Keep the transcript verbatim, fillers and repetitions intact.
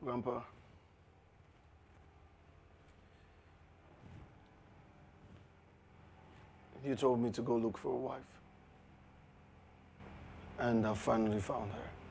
Grandpa, you told me to go look for a wife. And I finally found her.